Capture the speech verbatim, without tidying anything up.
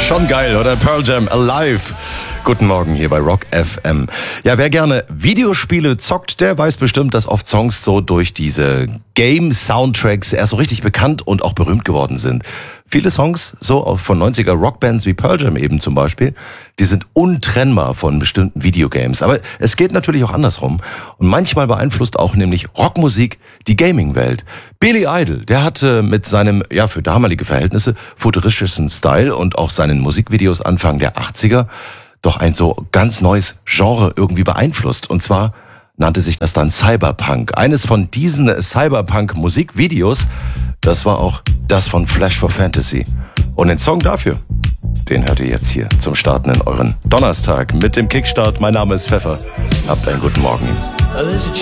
Schon geil, oder? Pearl Jam, Alive. Guten Morgen hier bei Rock F M. Ja, wer gerne Videospiele zockt, der weiß bestimmt, dass oft Songs so durch diese Game-Soundtracks erst so richtig bekannt und auch berühmt geworden sind. Viele Songs, so auch von neunziger Rockbands wie Pearl Jam eben zum Beispiel, die sind untrennbar von bestimmten Videogames. Aber es geht natürlich auch andersrum. Und manchmal beeinflusst auch nämlich Rockmusik die Gaming-Welt. Billy Idol, der hatte mit seinem, ja für damalige Verhältnisse, futuristischen Style und auch seinen Musikvideos Anfang der achtziger doch ein so ganz neues Genre irgendwie beeinflusst. Und zwar nannte sich das dann Cyberpunk. Eines von diesen Cyberpunk-Musikvideos, das war auch das von Flash for Fantasy. Und den Song dafür, den hört ihr jetzt hier zum Starten in euren Donnerstag mit dem Kickstart. Mein Name ist Pfeffer. Habt einen guten Morgen.